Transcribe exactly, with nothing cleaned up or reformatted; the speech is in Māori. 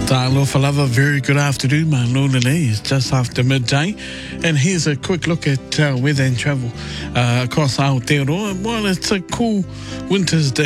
Talofa lava, very good afternoon, my Lorna Lee. It's just after midday, and here's a quick look at uh, weather and travel uh, across Aotearoa. Well, it's a cool winter's day.